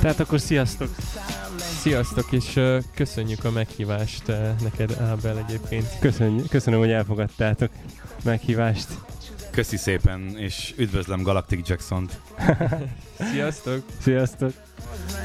Tehát akkor sziasztok! Sziasztok, és köszönjük a meghívást neked, Ábel, egyébként. Köszönöm, hogy elfogadtátok meghívást. Köszi szépen, és üdvözlöm Galactic Jackson-t. Sziasztok! Sziasztok!